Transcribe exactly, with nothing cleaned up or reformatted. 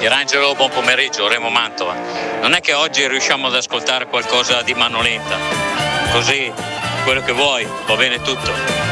Pierangelo, buon pomeriggio, Remo Mantova. Non è che oggi riusciamo ad ascoltare qualcosa di Manolenta, così quello che vuoi, va bene tutto.